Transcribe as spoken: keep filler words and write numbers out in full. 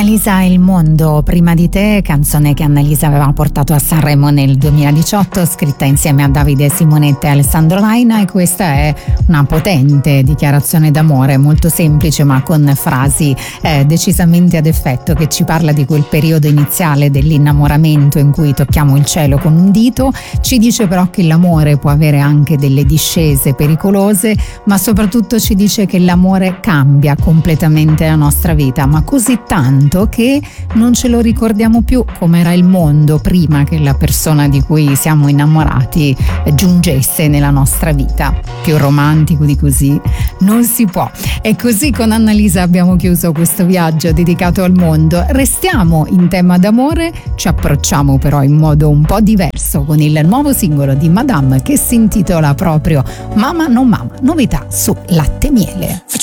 Annalisa e il mondo prima di te, canzone che Annalisa aveva portato a Sanremo nel duemiladiciotto, scritta insieme a Davide Simonetta e Alessandro Laina, e questa è una potente dichiarazione d'amore, molto semplice ma con frasi eh, decisamente ad effetto, che ci parla di quel periodo iniziale dell'innamoramento in cui tocchiamo il cielo con un dito. Ci dice però che l'amore può avere anche delle discese pericolose, ma soprattutto ci dice che l'amore cambia completamente la nostra vita, ma così tanto che non ce lo ricordiamo più come era il mondo prima che la persona di cui siamo innamorati giungesse nella nostra vita. Più romantico di così non si può. E così con Annalisa abbiamo chiuso questo viaggio dedicato al mondo. Restiamo in tema d'amore, ci approcciamo però in modo un po' diverso con il nuovo singolo di Madame che si intitola proprio Mama non Mama, novità su Latte Miele.